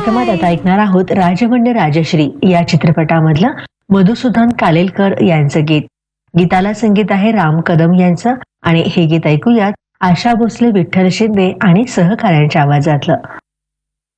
कार्यक्रमात आता ऐकणार आहोत राजमंड राजश्री या चित्रपटामधलं मधुसूदन कालेलकर यांचं गीत. गीताला संगीत आहे राम कदम यांचं आणि हे गीत ऐकूयात आशा भोसले, विठ्ठल शिंदे आणि सहकाऱ्यांच्या आवाजातलं.